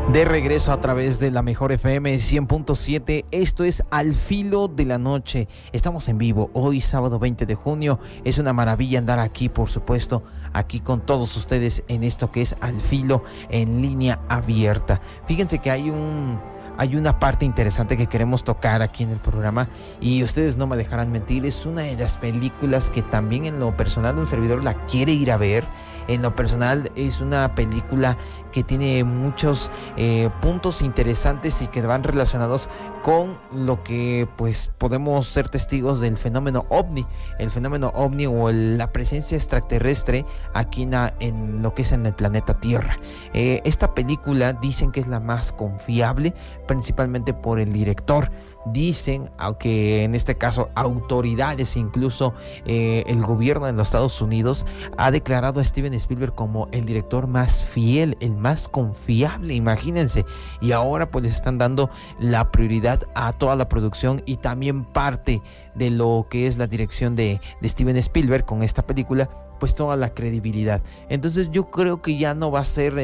De regreso a través de la Mejor FM 100.7, esto es Al Filo de la Noche. Estamos en vivo hoy, sábado 20 de junio. Es una maravilla andar aquí, por supuesto, aquí con todos ustedes en esto que es Al Filo en línea abierta. Fíjense que hay una parte interesante que queremos tocar aquí en el programa y ustedes no me dejarán mentir, es una de las películas que también en lo personal un servidor la quiere ir a ver. En lo personal es una película que tiene muchos puntos interesantes y que van relacionados con lo que pues podemos ser testigos del fenómeno OVNI. El fenómeno OVNI o la presencia extraterrestre aquí en lo que es en el planeta Tierra. Esta película dicen que es la más confiable, principalmente por el director. Dicen, aunque en este caso autoridades, incluso el gobierno de los Estados Unidos ha declarado a Steven Spielberg como el director más fiel, el más confiable, imagínense. Y ahora pues les están dando la prioridad a toda la producción y también parte de lo que es la dirección de Steven Spielberg con esta película, pues toda la credibilidad. Entonces yo creo que ya no va a ser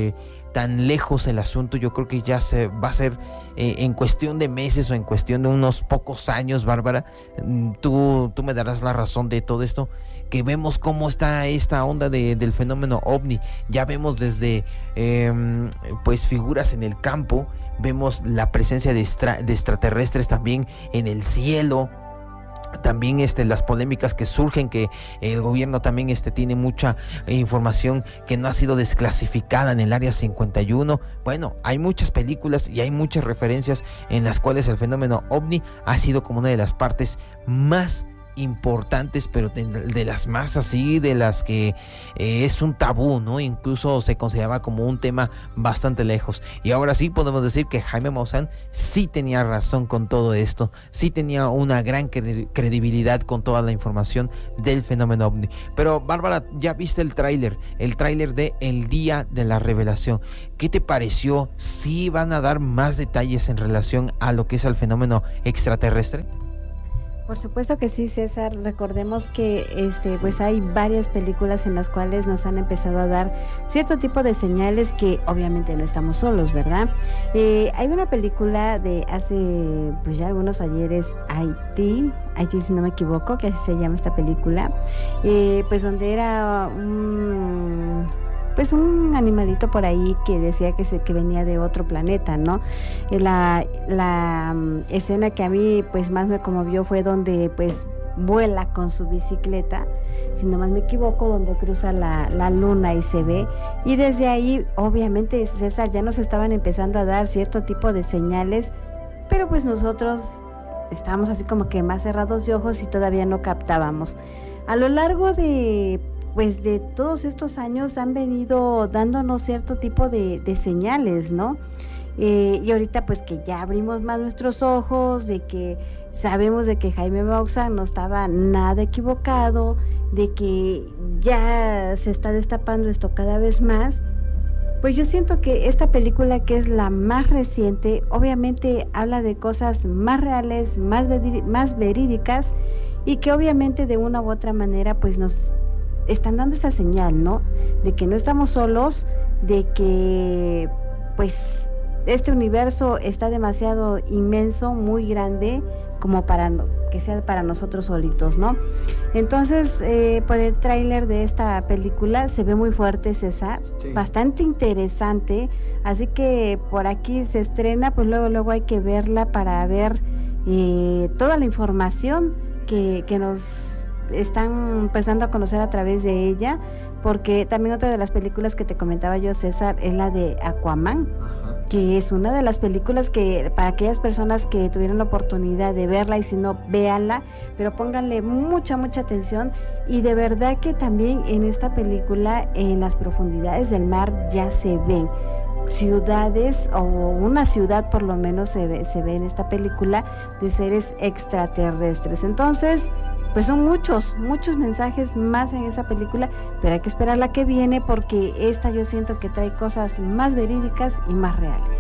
tan lejos el asunto. Yo creo que ya se va a ser en cuestión de meses o en cuestión de unos pocos años, Bárbara. Tú me darás la razón de todo esto, que vemos cómo está esta onda del fenómeno OVNI. Ya vemos desde pues figuras en el campo, vemos la presencia de extraterrestres también en el cielo. También las polémicas que surgen, que el gobierno también tiene mucha información que no ha sido desclasificada en el Área 51. Bueno, hay muchas películas y hay muchas referencias en las cuales el fenómeno OVNI ha sido como una de las partes más importantes, pero de las más así, de las que es un tabú, ¿no? Incluso se consideraba como un tema bastante lejos. Y ahora sí podemos decir que Jaime Maussan sí tenía razón con todo esto, sí tenía una gran credibilidad con toda la información del fenómeno OVNI. Pero Bárbara, ya viste el tráiler de El Día de la Revelación. ¿Qué te pareció? ¿Sí van a dar más detalles en relación a lo que es el fenómeno extraterrestre? Por supuesto que sí, César. Recordemos que pues hay varias películas en las cuales nos han empezado a dar cierto tipo de señales que obviamente no estamos solos, ¿verdad? Hay una película de hace pues ya algunos ayeres, Haití, si no me equivoco, que así se llama esta película, pues donde era pues un animalito por ahí que decía que venía de otro planeta, ¿no? La escena que a mí pues más me conmovió fue donde pues vuela con su bicicleta, si no más me equivoco, donde cruza la luna y se ve, y desde ahí obviamente, César, ya nos estaban empezando a dar cierto tipo de señales, pero pues nosotros estábamos así como que más cerrados de ojos y todavía no captábamos. A lo largo de todos estos años han venido dándonos cierto tipo de señales, ¿no? Y ahorita pues que ya abrimos más nuestros ojos, de que sabemos de que Jaime Maussan no estaba nada equivocado, de que ya se está destapando esto cada vez más, pues yo siento que esta película, que es la más reciente, obviamente habla de cosas más reales, más verídicas, y que obviamente de una u otra manera pues nos están dando esa señal, ¿no? De que no estamos solos, de que pues este universo está demasiado inmenso, muy grande, como para que sea para nosotros solitos, ¿no? Entonces, por el tráiler de esta película se ve muy fuerte, César, sí, bastante interesante, así que por aquí se estrena, pues luego hay que verla para ver toda la información que nos están empezando a conocer a través de ella, porque también otra de las películas que te comentaba yo, César, es la de Aquaman, que es una de las películas que para aquellas personas que tuvieron la oportunidad de verla, y si no, véanla, pero pónganle mucha atención, y de verdad que también en esta película, en las profundidades del mar ya se ven ciudades, o una ciudad por lo menos se ve en esta película, de seres extraterrestres. Entonces pues son muchos mensajes más en esa película, pero hay que esperar la que viene, porque esta yo siento que trae cosas más verídicas y más reales.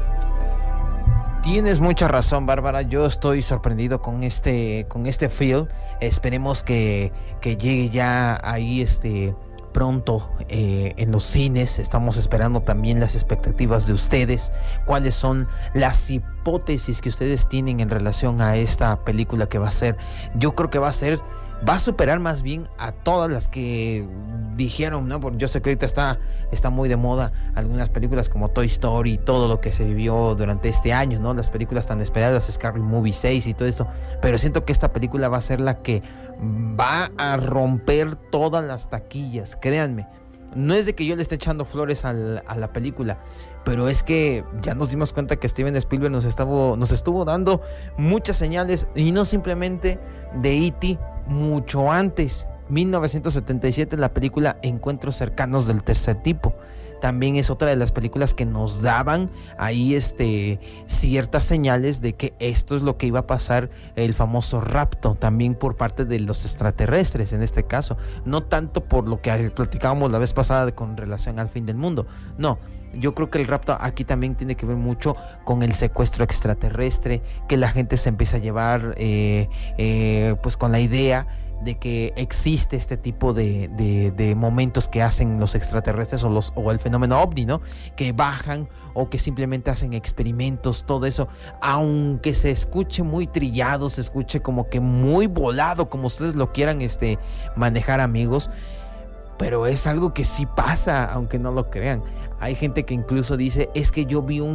Tienes mucha razón, Bárbara. Yo estoy sorprendido con este film. Esperemos que llegue ya ahí pronto en los cines. Estamos esperando también las expectativas de ustedes, cuáles son las hipótesis que ustedes tienen en relación a esta película que va a ser. Yo creo que va a superar más bien a todas las que dijeron, ¿no? Porque yo sé que ahorita está muy de moda algunas películas como Toy Story, todo lo que se vivió durante este año, ¿no? Las películas tan esperadas, Scary Movie 6 y todo esto. Pero siento que esta película va a ser la que va a romper todas las taquillas, créanme. No es de que yo le esté echando flores a la película, pero es que ya nos dimos cuenta que Steven Spielberg nos estuvo dando muchas señales, y no simplemente de E.T., mucho antes. 1977, la película Encuentros cercanos del tercer tipo también es otra de las películas que nos daban ahí ciertas señales de que esto es lo que iba a pasar, el famoso rapto también por parte de los extraterrestres en este caso, no tanto por lo que platicábamos la vez pasada con relación al fin del mundo, no. Yo creo que el rapto aquí también tiene que ver mucho con el secuestro extraterrestre, que la gente se empieza a llevar pues con la idea de que existe este tipo de momentos que hacen los extraterrestres o el fenómeno ovni, ¿no? Que bajan o que simplemente hacen experimentos, todo eso, aunque se escuche muy trillado, se escuche como que muy volado, como ustedes lo quieran manejar, amigos. Pero es algo que sí pasa, aunque no lo crean. Hay gente que incluso dice, es que yo vi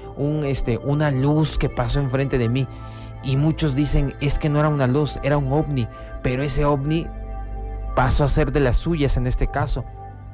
una luz que pasó enfrente de mí. Y muchos dicen, es que no era una luz, era un ovni. Pero ese ovni pasó a ser de las suyas en este caso.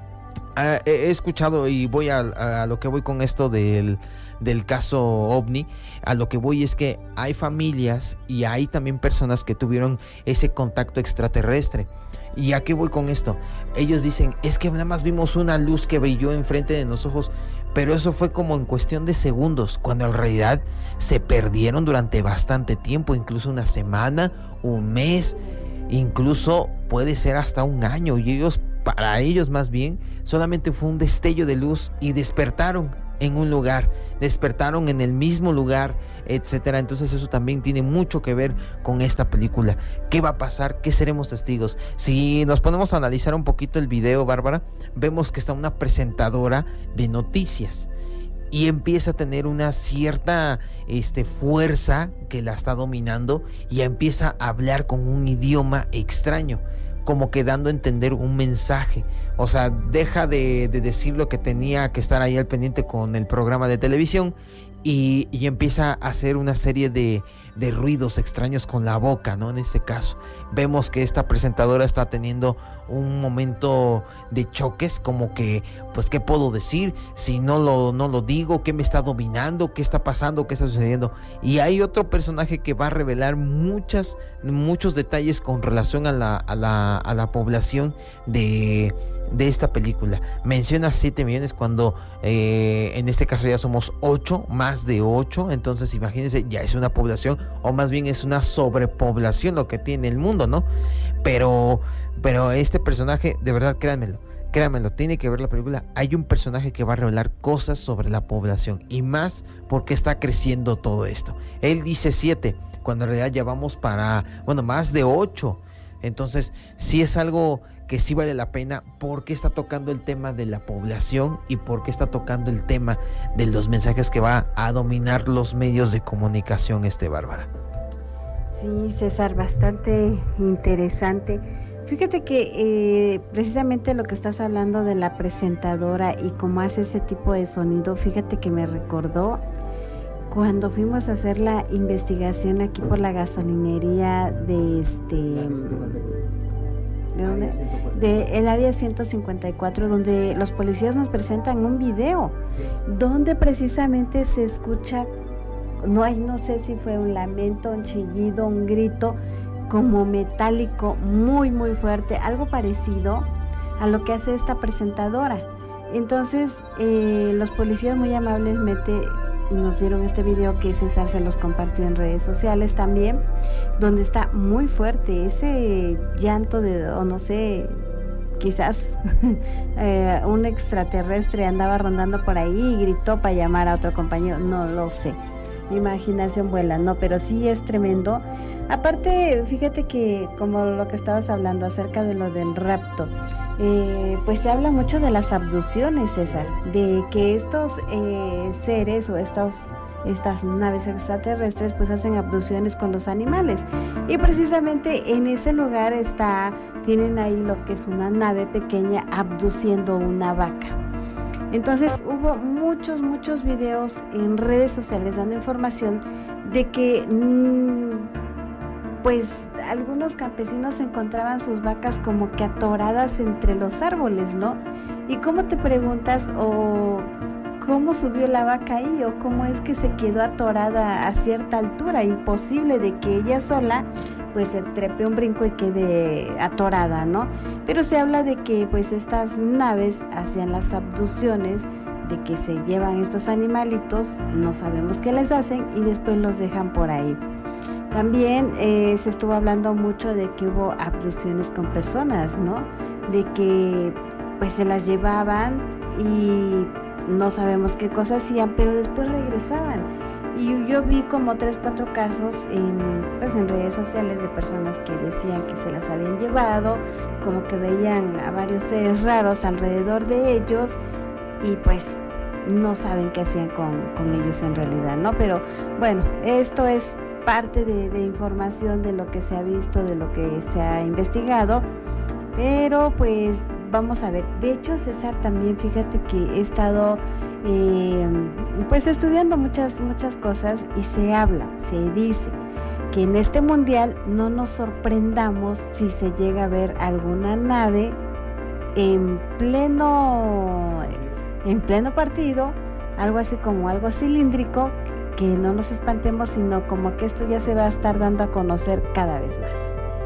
He escuchado, y voy a lo que voy con esto del caso ovni, a lo que voy es que hay familias y hay también personas que tuvieron ese contacto extraterrestre. ¿Y a qué voy con esto? Ellos dicen, es que nada más vimos una luz que brilló enfrente de nosotros, pero eso fue como en cuestión de segundos, cuando en realidad se perdieron durante bastante tiempo, incluso una semana, un mes, incluso puede ser hasta un año, y para ellos más bien, solamente fue un destello de luz y despertaron en un lugar, despertaron en el mismo lugar, etcétera. Entonces eso también tiene mucho que ver con esta película. ¿Qué va a pasar? ¿Qué seremos testigos? Si nos ponemos a analizar un poquito el video, Bárbara, vemos que está una presentadora de noticias y empieza a tener una cierta fuerza que la está dominando, y empieza a hablar con un idioma extraño, como que dando a entender un mensaje. O sea, deja de decir lo que tenía que estar ahí al pendiente con el programa de televisión, y empieza a hacer una serie de ruidos extraños con la boca, ¿no? En este caso, vemos que esta presentadora está teniendo un momento de choques, como que, pues, ¿qué puedo decir? Si no lo digo, ¿qué me está dominando? ¿Qué está pasando? ¿Qué está sucediendo? Y hay otro personaje que va a revelar muchos detalles con relación a la población de esta película. Menciona 7 millones cuando en este caso ya somos 8, más de 8. Entonces imagínense, ya es una población, o más bien es una sobrepoblación lo que tiene el mundo, ¿no? Pero este personaje, de verdad, créanmelo, tiene que ver la película. Hay un personaje que va a revelar cosas sobre la población, y más porque está creciendo todo esto. Él dice 7, cuando en realidad ya vamos para, más de 8. Entonces sí es algo que sí vale la pena, porque está tocando el tema de la población y porque está tocando el tema de los mensajes que va a dominar los medios de comunicación, Bárbara. Sí, César, bastante interesante. Fíjate que precisamente lo que estás hablando de la presentadora y cómo hace ese tipo de sonido, fíjate que me recordó cuando fuimos a hacer la investigación aquí por la gasolinería de ¿de dónde? De el área 154, donde los policías nos presentan un video donde precisamente se escucha, no sé si fue un lamento, un chillido, un grito como metálico muy muy fuerte, algo parecido a lo que hace esta presentadora. Entonces los policías muy amablemente nos dieron este video que César se los compartió en redes sociales también, donde está muy fuerte ese llanto o no sé, quizás un extraterrestre andaba rondando por ahí y gritó para llamar a otro compañero, no lo sé, mi imaginación vuela, no, pero sí es tremendo. Aparte, fíjate que como lo que estabas hablando acerca de lo del rapto, pues se habla mucho de las abducciones, César, de que estos seres o estas naves extraterrestres pues hacen abducciones con los animales, y precisamente en ese lugar tienen ahí lo que es una nave pequeña abduciendo una vaca. Entonces hubo muchos videos en redes sociales dando información de que pues algunos campesinos encontraban sus vacas como que atoradas entre los árboles, ¿no? Y cómo te preguntas, o cómo subió la vaca ahí, o cómo es que se quedó atorada a cierta altura, imposible de que ella sola pues se trepe un brinco y quede atorada, ¿no? Pero se habla de que pues estas naves hacían las abducciones, de que se llevan estos animalitos, no sabemos qué les hacen, y después los dejan por ahí. También se estuvo hablando mucho de que hubo abducciones con personas, ¿no? De que pues se las llevaban y no sabemos qué cosas hacían, pero después regresaban. Y yo vi como 3-4 casos en redes sociales de personas que decían que se las habían llevado, como que veían a varios seres raros alrededor de ellos y pues no saben qué hacían con ellos en realidad, ¿no? Pero bueno, esto es parte de información de lo que se ha visto, de lo que se ha investigado, pero pues vamos a ver. De hecho, César, también fíjate que he estado pues estudiando muchas cosas, y se dice que en este mundial no nos sorprendamos si se llega a ver alguna nave en pleno partido, algo así como algo cilíndrico, que no nos espantemos, sino como que esto ya se va a estar dando a conocer cada vez más.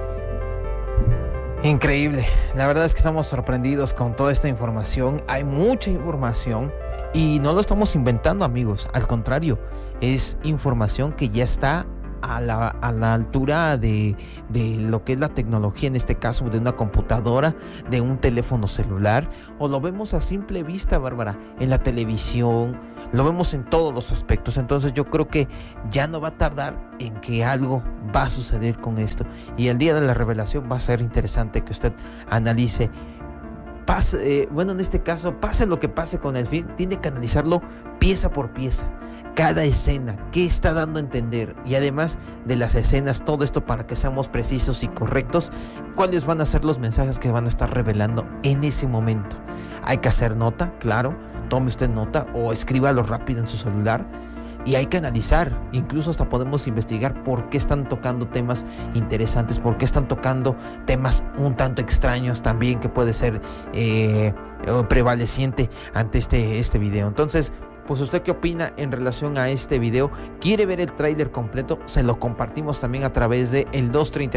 Increíble, la verdad es que estamos sorprendidos con toda esta información. Hay mucha información y no lo estamos inventando, amigos, al contrario, es información que ya está a la altura de lo que es la tecnología, en este caso de una computadora, de un teléfono celular, o lo vemos a simple vista, Bárbara, en la televisión, lo vemos en todos los aspectos. Entonces yo creo que ya no va a tardar en que algo va a suceder con esto, y el día de la revelación va a ser interesante que usted analice. En este caso, pase lo que pase con el film, tiene que analizarlo pieza por pieza, cada escena, qué está dando a entender, y además de las escenas, todo esto para que seamos precisos y correctos, cuáles van a ser los mensajes que van a estar revelando en ese momento. Hay que hacer nota, claro, tome usted nota o escríbalo rápido en su celular, y hay que analizar, incluso hasta podemos investigar por qué están tocando temas interesantes, por qué están tocando temas un tanto extraños también, que puede ser prevaleciente ante este video. Entonces, pues ¿usted qué opina en relación a este video? ¿Quiere ver el tráiler completo? Se lo compartimos también a través de el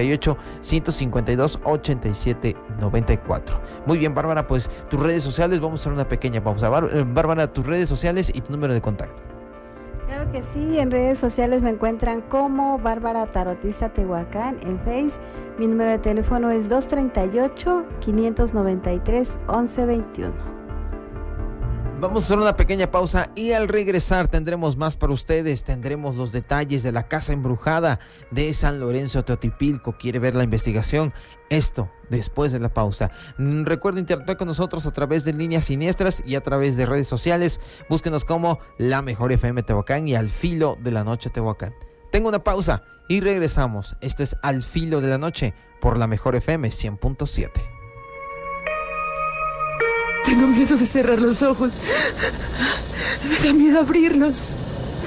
238-152-8794. Muy bien, Bárbara, pues tus redes sociales, vamos a hacer una pequeña pausa. Bárbara, tus redes sociales y tu número de contacto. Claro que sí, en redes sociales me encuentran como Bárbara Tarotista Tehuacán en Face. Mi número de teléfono es 238-593-1121. Vamos a hacer una pequeña pausa y al regresar tendremos más para ustedes. Tendremos los detalles de la casa embrujada de San Lorenzo Teotipilco. ¿Quiere ver la investigación? Esto después de la pausa. Recuerden interactuar con nosotros a través de líneas siniestras y a través de redes sociales. Búsquenos como La Mejor FM Tehuacán y Al Filo de la Noche Tehuacán. Tengo una pausa y regresamos. Esto es Al Filo de la Noche por La Mejor FM 100.7. Tengo miedo de cerrar los ojos. Me da miedo abrirlos.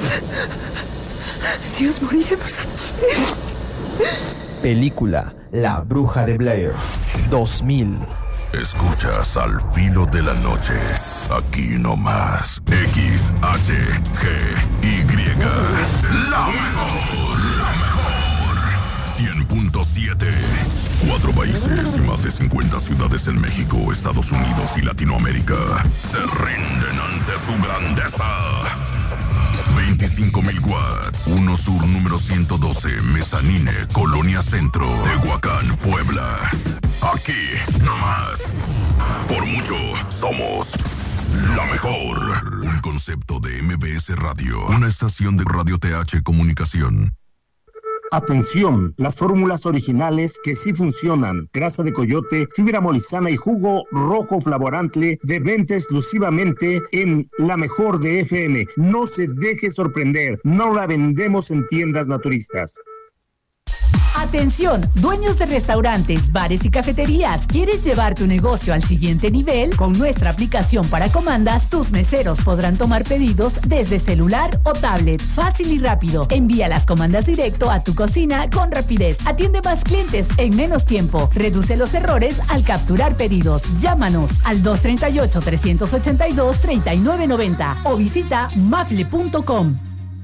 Dios, moriremos aquí. Película La Bruja de Blair 2000. Escuchas Al Filo de la Noche. Aquí nomás. XHGY. La mejor. 100.7. 4 países y más de 50 ciudades en México, Estados Unidos y Latinoamérica se rinden ante su grandeza. 25,000 watts. 1 Sur número 112, Mezanine, Colonia Centro, Tehuacán, Puebla. Aquí nomás. Por mucho somos la mejor. Un concepto de MBS Radio, una estación de Radio TH Comunicación. Atención, las fórmulas originales que sí funcionan, grasa de coyote, fibra molizana y jugo rojo flavorante de venta exclusivamente en La Mejor de FM. No se deje sorprender, no la vendemos en tiendas naturistas. Atención, dueños de restaurantes, bares y cafeterías. ¿Quieres llevar tu negocio al siguiente nivel? Con nuestra aplicación para comandas, tus meseros podrán tomar pedidos desde celular o tablet. Fácil y rápido. Envía las comandas directo a tu cocina con rapidez. Atiende más clientes en menos tiempo. Reduce los errores al capturar pedidos. Llámanos al 238-382-3990 o visita mafle.com.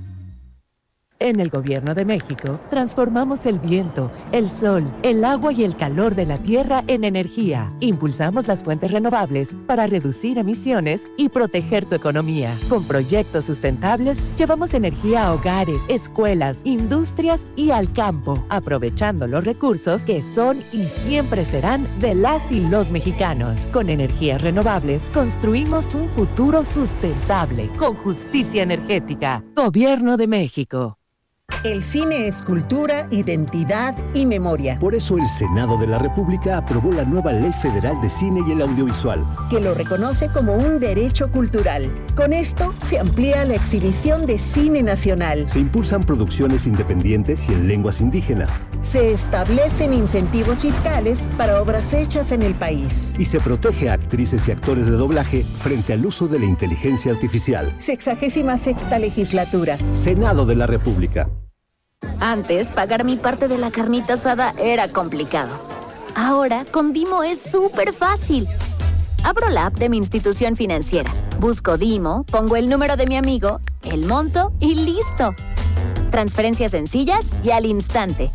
En el Gobierno de México, transformamos el viento, el sol, el agua y el calor de la tierra en energía. Impulsamos las fuentes renovables para reducir emisiones y proteger tu economía. Con proyectos sustentables, llevamos energía a hogares, escuelas, industrias y al campo, aprovechando los recursos que son y siempre serán de las y los mexicanos. Con energías renovables, construimos un futuro sustentable, con justicia energética. Gobierno de México. El cine es cultura, identidad y memoria. Por eso el Senado de la República aprobó la nueva Ley Federal de Cine y el Audiovisual, que lo reconoce como un derecho cultural. Con esto se amplía la exhibición de cine nacional. Se impulsan producciones independientes y en lenguas indígenas. Se establecen incentivos fiscales para obras hechas en el país. Y se protege a actrices y actores de doblaje frente al uso de la inteligencia artificial. 66ª legislatura. Senado de la República. Antes, pagar mi parte de la carnita asada era complicado. Ahora, con Dimo es súper fácil. Abro la app de mi institución financiera, busco Dimo, pongo el número de mi amigo, el monto y ¡listo! Transferencias sencillas y al instante.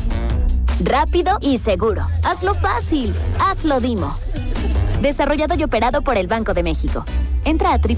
Rápido y seguro. Hazlo fácil. Hazlo Dimo. Desarrollado y operado por el Banco de México. Entra a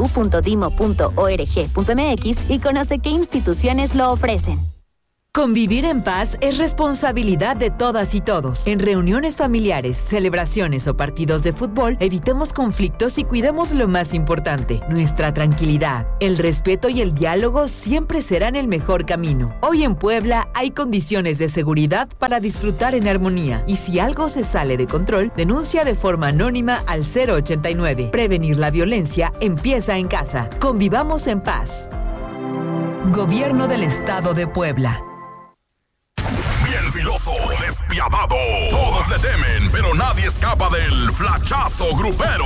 www.dimo.org.mx y conoce qué instituciones lo ofrecen. Convivir en paz es responsabilidad de todas y todos. En reuniones familiares, celebraciones o partidos de fútbol, evitemos conflictos y cuidemos lo más importante, nuestra tranquilidad. El respeto y el diálogo siempre serán el mejor camino. Hoy en Puebla hay condiciones de seguridad para disfrutar en armonía. Y si algo se sale de control, denuncia de forma anónima al 089. Prevenir la violencia empieza en casa. Convivamos en paz. Gobierno del Estado de Puebla. Bien filoso, despiadado. Todos le temen, pero nadie escapa del flachazo grupero.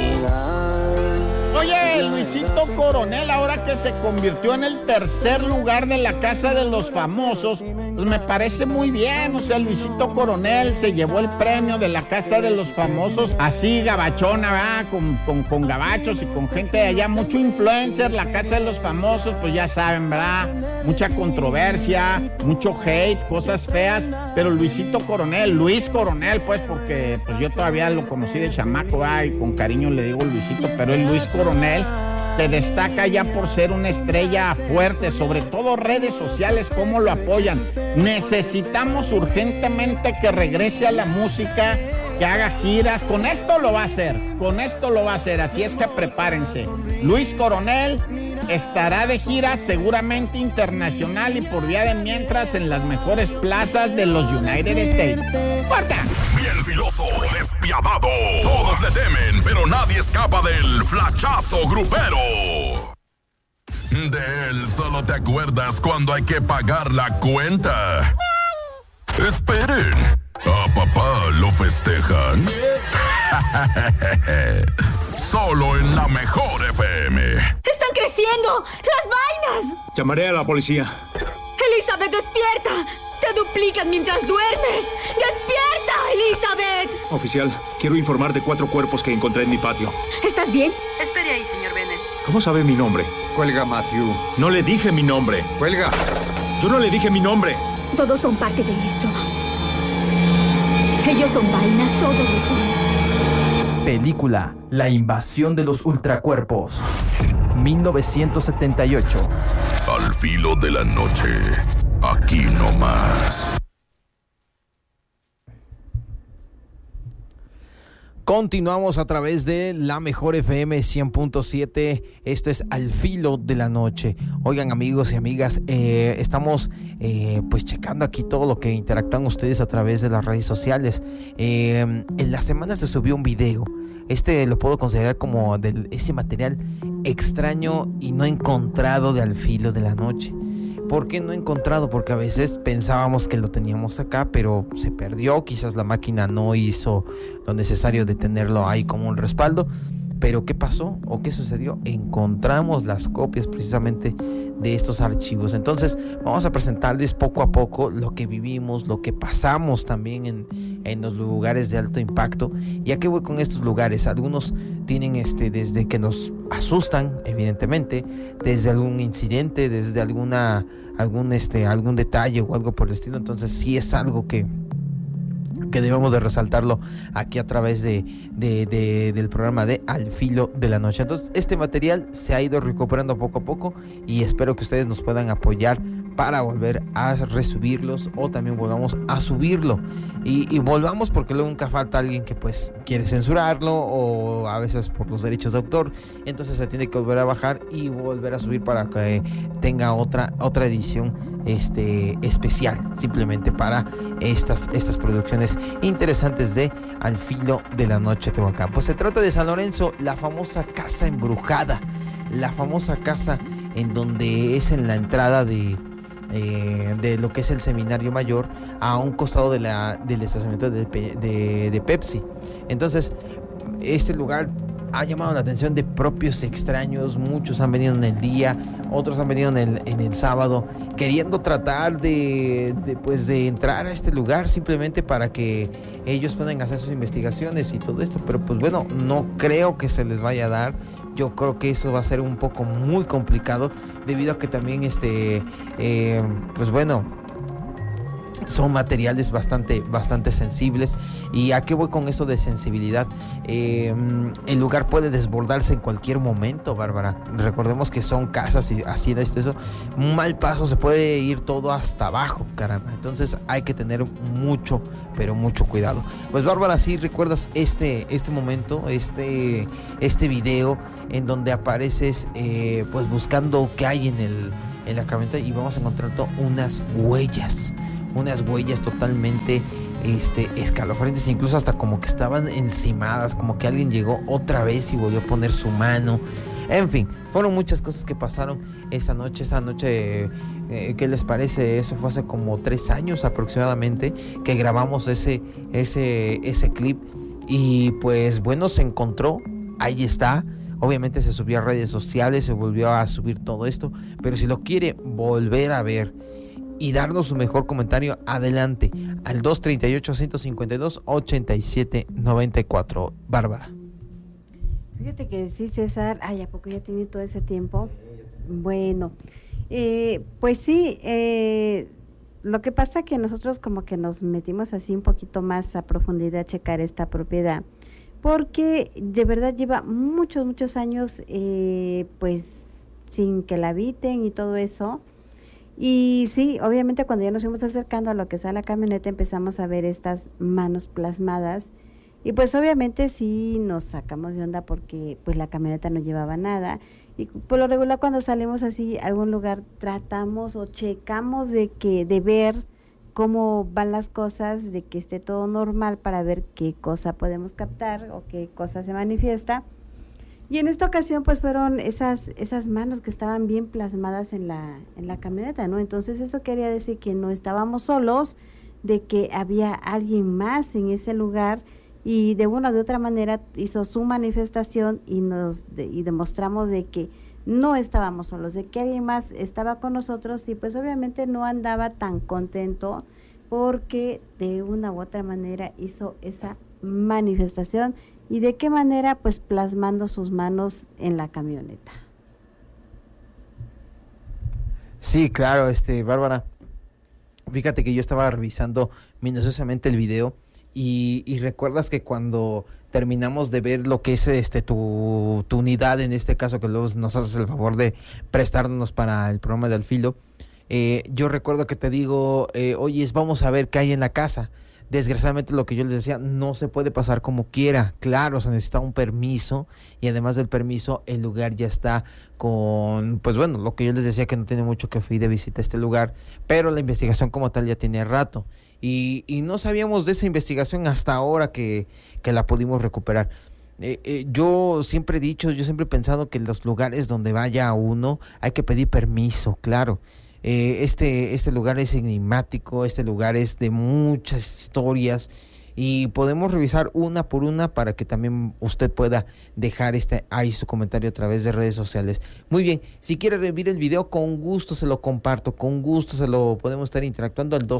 Oye, Luisito Coronel, ahora que se convirtió en el tercer lugar de la Casa de los Famosos, pues me parece muy bien. O sea, Luisito Coronel se llevó el premio de la Casa de los Famosos, así gabachona, ¿verdad? Con gabachos y con gente de allá, mucho influencer. La Casa de los Famosos, pues ya saben, ¿verdad? Mucha controversia, mucho hate, cosas feas. Pero Luisito Coronel, Luis Coronel, pues, porque pues yo todavía lo conocí de chamaco, ¿verdad? Y con cariño le digo Luisito, pero el Luis Coronel se destaca ya por ser una estrella fuerte, sobre todo redes sociales, cómo lo apoyan. Necesitamos urgentemente que regrese a la música, que haga giras. Con esto lo va a hacer, así es que prepárense. Luis Coronel estará de gira seguramente internacional y por vía de mientras en las mejores plazas de los United States. ¡Corta! Bien filoso, despiadado. Todos le temen, pero nadie escapa del flachazo grupero. De él solo te acuerdas cuando hay que pagar la cuenta. Esperen, ¿a papá lo festejan? Solo en La Mejor FM. ¡Están creciendo! ¡Las vainas! Llamaré a la policía. ¡Elizabeth, despierta! ¡Te duplican mientras duermes! ¡Despierta, Elizabeth! Oficial, quiero informar de 4 cuerpos que encontré en mi patio. ¿Estás bien? Espere ahí, señor Bennett. ¿Cómo sabe mi nombre? Cuelga, Matthew. No le dije mi nombre. Cuelga. Yo no le dije mi nombre. Todos son parte de esto. Ellos son vainas, todos lo son. Película La invasión de los ultracuerpos, 1978. Al filo de la noche, aquí nomás. Continuamos a través de la mejor FM 100.7. Esto es Al Filo de la Noche. Oigan, amigos y amigas, estamos pues checando aquí todo lo que interactúan ustedes a través de las redes sociales. En la semana se subió un video. Lo puedo considerar como ese material extraño y no encontrado de Al Filo de la Noche. ¿Por qué no encontrado? Porque a veces pensábamos que lo teníamos acá, pero se perdió. Quizás la máquina no hizo lo necesario de tenerlo ahí como un respaldo. Pero ¿qué pasó o qué sucedió? Encontramos las copias precisamente de estos archivos. Entonces vamos a presentarles poco a poco lo que vivimos, lo que pasamos también en los lugares de alto impacto. ¿Y a qué voy con estos lugares? Algunos tienen desde que nos asustan, evidentemente, desde algún incidente, desde algún detalle o algo por el estilo. Entonces sí es algo que debemos de resaltarlo aquí a través del programa de Al Filo de la Noche. Entonces este material se ha ido recuperando poco a poco y espero que ustedes nos puedan apoyar para volver a resubirlos o también volvamos a subirlo y volvamos, porque luego nunca falta alguien que pues quiere censurarlo o a veces por los derechos de autor. Entonces se tiene que volver a bajar y volver a subir para que tenga otra edición especial, simplemente para estas producciones interesantes de Al Filo de la Noche Tehuacán. Pues se trata de San Lorenzo, la famosa casa embrujada, la famosa casa en donde es en la entrada de lo que es el Seminario Mayor, a un costado del estacionamiento de Pepsi. Entonces este lugar ha llamado la atención de propios extraños. Muchos han venido en el día, otros han venido en el sábado, queriendo tratar de entrar a este lugar simplemente para que ellos puedan hacer sus investigaciones y todo esto. Pero pues bueno, no creo que se les vaya a dar. Yo creo que eso va a ser un poco muy complicado, debido a que también pues bueno, son materiales bastante sensibles. ¿Y a qué voy con esto de sensibilidad? El lugar puede desbordarse en cualquier momento, Bárbara. Recordemos que son casas y así de eso. Un mal paso se puede ir todo hasta abajo, caramba. Entonces hay que tener mucho, pero mucho cuidado. Pues Bárbara, ¿sí recuerdas este momento, este video en donde apareces pues buscando qué hay en la camioneta y vamos a encontrar unas huellas totalmente escalofriantes, incluso hasta como que estaban encimadas, como que alguien llegó otra vez y volvió a poner su mano. En fin, fueron muchas cosas que pasaron esa noche. ¿Qué les parece? Eso fue hace como 3 años aproximadamente que grabamos ese clip y pues bueno, se encontró, ahí está. Obviamente se subió a redes sociales, se volvió a subir todo esto, pero si lo quiere volver a ver y darnos su mejor comentario, adelante al 238-152-8794. Bárbara. Fíjate que sí, César. ¿A poco ya tiene todo ese tiempo? Bueno, pues sí, lo que pasa que nosotros como que nos metimos así un poquito más a profundidad a checar esta propiedad, porque de verdad lleva muchos años pues sin que la habiten y todo eso. Y sí, obviamente cuando ya nos fuimos acercando a lo que es a la camioneta empezamos a ver estas manos plasmadas y pues obviamente sí nos sacamos de onda porque pues la camioneta no llevaba nada y por lo regular cuando salimos así a algún lugar tratamos o checamos de ver cómo van las cosas, de que esté todo normal para ver qué cosa podemos captar o qué cosa se manifiesta. Y en esta ocasión pues fueron esas manos que estaban bien plasmadas en la camioneta, ¿no? Entonces eso quería decir que no estábamos solos, de que había alguien más en ese lugar y de una u otra manera hizo su manifestación y demostramos de que no estábamos solos, de que alguien más estaba con nosotros y pues obviamente no andaba tan contento porque de una u otra manera hizo esa manifestación. ¿Y de qué manera? Pues plasmando sus manos en la camioneta. Sí, claro, Bárbara. Fíjate que yo estaba revisando minuciosamente el video y recuerdas que cuando terminamos de ver lo que es tu unidad, en este caso que luego nos haces el favor de prestarnos para el programa de Al Filo, yo recuerdo que te digo, oye, vamos a ver qué hay en la casa. Desgraciadamente, lo que yo les decía, no se puede pasar como quiera. Claro, se necesita un permiso, y además del permiso, el lugar ya está con, pues bueno, lo que yo les decía, que no tiene mucho que fui de visita a este lugar, pero la investigación como tal ya tiene rato, y no sabíamos de esa investigación hasta ahora que la pudimos recuperar. Yo siempre he dicho, yo siempre he pensado que en los lugares donde vaya uno hay que pedir permiso, claro. Este lugar es enigmático, este lugar es de muchas historias, y podemos revisar una por una para que también usted pueda dejar ahí su comentario a través de redes sociales. Muy bien, si quiere revivir el video, con gusto se lo comparto, con gusto se lo podemos estar interactuando al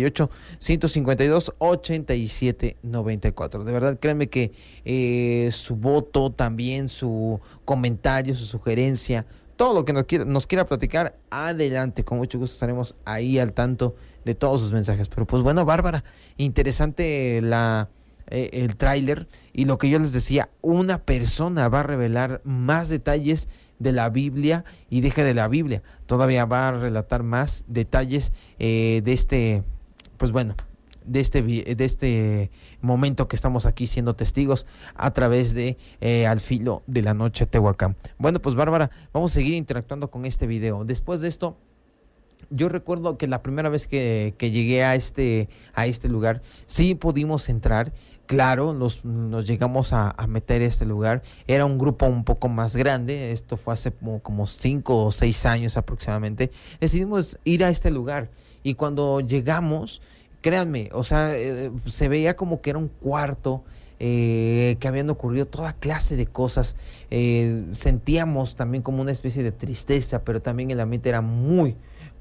238-152-8794. De verdad, créanme que su voto, también su comentario, su sugerencia, todo lo que nos quiera platicar, adelante, con mucho gusto estaremos ahí al tanto de todos sus mensajes. Pero pues bueno, Bárbara, interesante el tráiler, y lo que yo les decía, una persona va a revelar más detalles de la Biblia, y deja de la Biblia, todavía va a relatar más detalles de este momento que estamos aquí siendo testigos a través de Al Filo de la Noche Tehuacán. Bueno, pues Bárbara, vamos a seguir interactuando con este video. Después de esto, yo recuerdo que la primera vez que llegué a este lugar, sí pudimos entrar. Claro, nos llegamos a meter a este lugar. Era un grupo un poco más grande. Esto fue hace como 5 o 6 años aproximadamente. Decidimos ir a este lugar, y cuando llegamos, créanme, o sea, se veía como que era un cuarto, que habían ocurrido toda clase de cosas. Sentíamos también como una especie de tristeza, pero también el ambiente era muy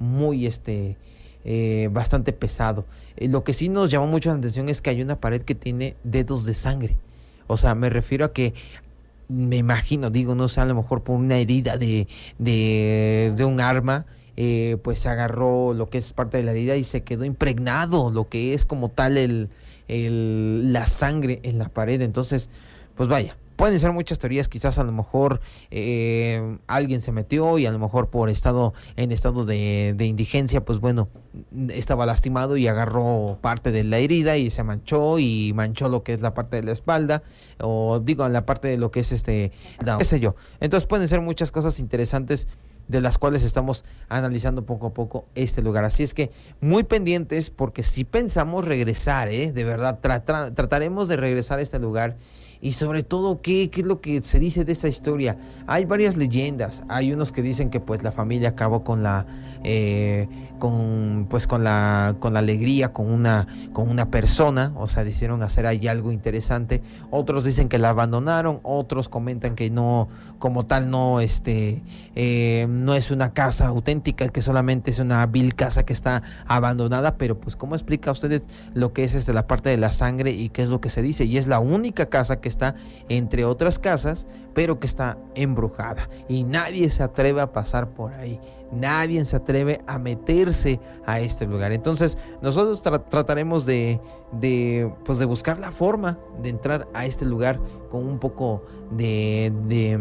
bastante pesado. Lo que sí nos llamó mucho la atención es que hay una pared que tiene dedos de sangre. O sea, me refiero a que, me imagino, digo, no sé, a lo mejor por una herida de un arma, pues se agarró lo que es parte de la herida y se quedó impregnado lo que es como tal la sangre en la pared. Entonces, pues vaya, pueden ser muchas teorías. Quizás a lo mejor alguien se metió, y a lo mejor en estado de indigencia, pues bueno, estaba lastimado y agarró parte de la herida y se manchó lo que es la parte de la espalda, o digo, la parte de lo que es qué sé yo. Entonces pueden ser muchas cosas interesantes de las cuales estamos analizando poco a poco este lugar. Así es que muy pendientes, porque si pensamos regresar, de verdad, trataremos de regresar a este lugar. Y sobre todo, ¿qué es lo que se dice de esa historia? Hay varias leyendas. Hay unos que dicen que pues la familia acabó con la alegría, con una persona, o sea, decidieron hacer ahí algo interesante. Otros dicen que la abandonaron, otros comentan que no, como tal, no es una casa auténtica, que solamente es una vil casa que está abandonada. Pero pues, ¿cómo explica a ustedes lo que es la parte de la sangre y qué es lo que se dice? Y es la única casa que está entre otras casas, pero que está embrujada, y nadie se atreve a pasar por ahí, nadie se atreve a meterse a este lugar. Entonces nosotros trataremos de buscar la forma de entrar a este lugar con un poco de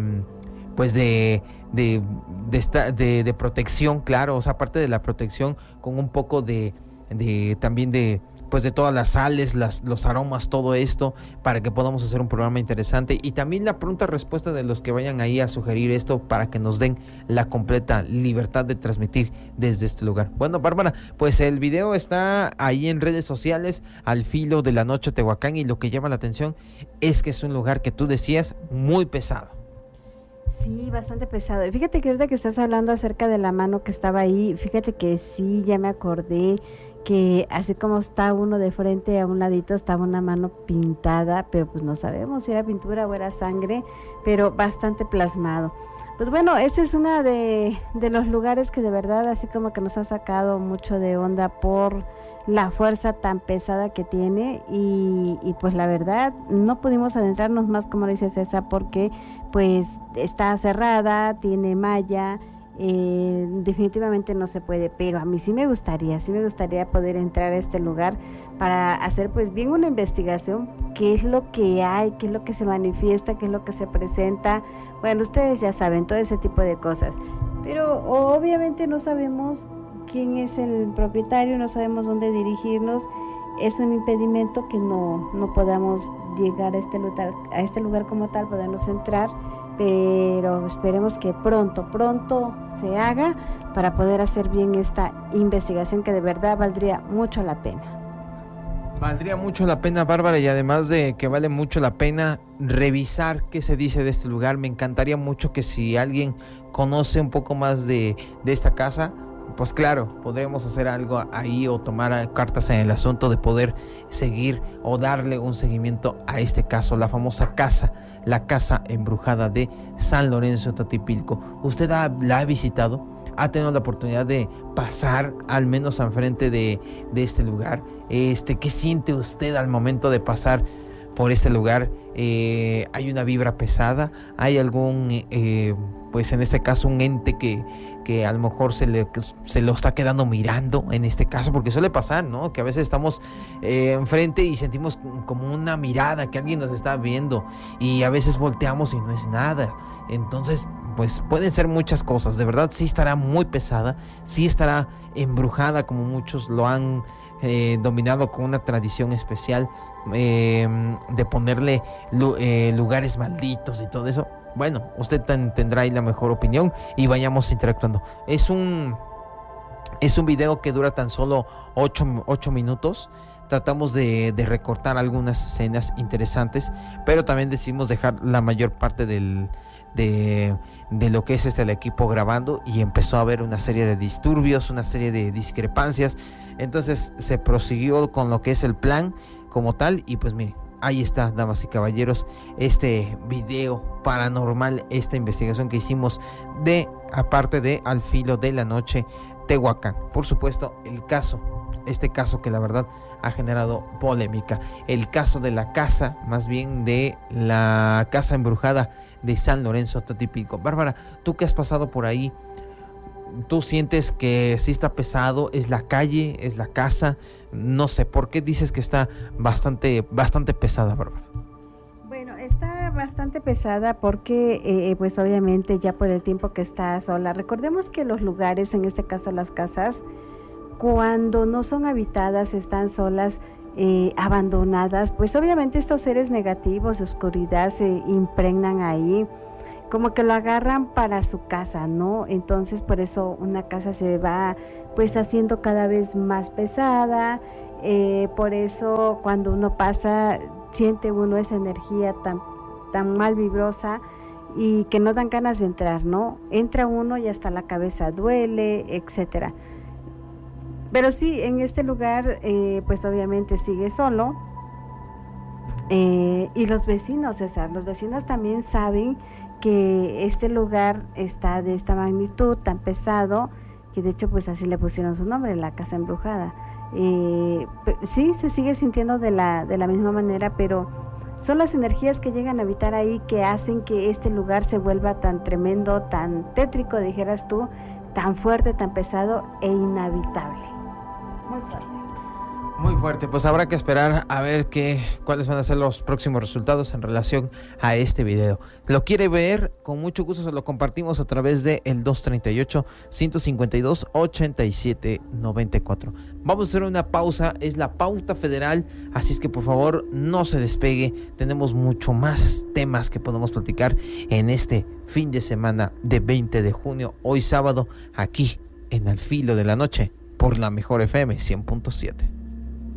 protección, claro, o sea, aparte de la protección, con un poco también de todas las sales, los aromas, todo esto, para que podamos hacer un programa interesante, y también la pronta respuesta de los que vayan ahí a sugerir esto, para que nos den la completa libertad de transmitir desde este lugar. Bueno, Bárbara, pues el video está ahí en redes sociales, Al Filo de la Noche Tehuacán, y lo que llama la atención es que es un lugar que tú decías muy pesado. Sí, bastante pesado. Y fíjate que ahorita que estás hablando acerca de la mano que estaba ahí, fíjate que sí, ya me acordé que así como está uno de frente, a un ladito estaba una mano pintada, pero pues no sabemos si era pintura o era sangre, pero bastante plasmado. Pues bueno, ese es uno de los lugares que de verdad así como que nos ha sacado mucho de onda por la fuerza tan pesada que tiene, y pues la verdad no pudimos adentrarnos más, como dice César, porque pues está cerrada, tiene malla. Definitivamente no se puede, pero a mí sí me gustaría poder entrar a este lugar para hacer pues bien una investigación, qué es lo que hay, qué es lo que se manifiesta, qué es lo que se presenta. Bueno, ustedes ya saben todo ese tipo de cosas, pero obviamente no sabemos quién es el propietario, no sabemos dónde dirigirnos. es un impedimento que no podamos llegar a este lugar como tal, podernos entrar, pero esperemos que pronto se haga para poder hacer bien esta investigación que de verdad valdría mucho la pena. Valdría mucho la pena, Bárbara, y además de que vale mucho la pena revisar qué se dice de este lugar, me encantaría mucho que si alguien conoce un poco más de esta casa, pues claro, podríamos hacer algo ahí o tomar cartas en el asunto de poder seguir o darle un seguimiento a este caso, la famosa casa, la casa embrujada de San Lorenzo Tatipilco. ¿Usted la ha visitado? ¿Ha tenido la oportunidad de pasar al menos enfrente de este lugar? ¿Qué siente usted al momento de pasar por este lugar? ¿Hay una vibra pesada? ¿Hay algún, pues en este caso, un ente que a lo mejor se lo está quedando mirando en este caso? Porque suele pasar, ¿no? Que a veces estamos enfrente y sentimos como una mirada, que alguien nos está viendo, y a veces volteamos y no es nada. Entonces, pues pueden ser muchas cosas. De verdad, sí estará muy pesada, sí estará embrujada, como muchos lo han dominado con una tradición especial de ponerle lugares malditos y todo eso. Bueno, usted tendrá ahí la mejor opinión y vayamos interactuando. Es un video que dura tan solo 8 minutos. Tratamos de recortar algunas escenas interesantes, pero también decidimos dejar la mayor parte de lo que es el equipo grabando, y empezó a haber una serie de disturbios, una serie de discrepancias. Entonces se prosiguió con lo que es el plan como tal, y pues miren, ahí está, damas y caballeros, este video paranormal, esta investigación que hicimos aparte de Al Filo de la Noche, Tehuacán. Por supuesto, este caso que la verdad ha generado polémica, el caso de la casa, más bien de la casa embrujada de San Lorenzo Tatipilco. Bárbara, tú que has pasado por ahí, ¿tú sientes que sí está pesado? ¿Es la calle? ¿Es la casa? No sé, ¿por qué dices que está bastante pesada, Bárbara? Bueno, está bastante pesada porque pues obviamente ya por el tiempo que está sola. Recordemos que los lugares, en este caso las casas, cuando no son habitadas, están solas, abandonadas, pues obviamente estos seres negativos, oscuridad, se impregnan ahí, como que lo agarran para su casa, ¿no? Entonces por eso una casa se va pues haciendo cada vez más pesada, por eso cuando uno pasa siente uno esa energía tan mal vibrosa y que no dan ganas de entrar, ¿no? Entra uno y hasta la cabeza duele, etcétera. Pero sí, en este lugar pues obviamente sigue solo, y los vecinos, César, los vecinos también saben que este lugar está de esta magnitud, tan pesado, que de hecho pues así le pusieron su nombre, la casa embrujada. Sí, se sigue sintiendo de la misma manera, pero son las energías que llegan a habitar ahí que hacen que este lugar se vuelva tan tremendo, tan tétrico, dijeras tú, tan fuerte, tan pesado e inhabitable. Muy fuerte. Muy fuerte, pues habrá que esperar a ver cuáles van a ser los próximos resultados en relación a este video. ¿Lo quiere ver? Con mucho gusto se lo compartimos a través de el 238-152-8794. Vamos a hacer una pausa, es la pauta federal, así es que por favor no se despegue. Tenemos mucho más temas que podemos platicar en este fin de semana de 20 de junio, hoy sábado, aquí en Al Filo de la Noche, por la Mejor FM 100.7.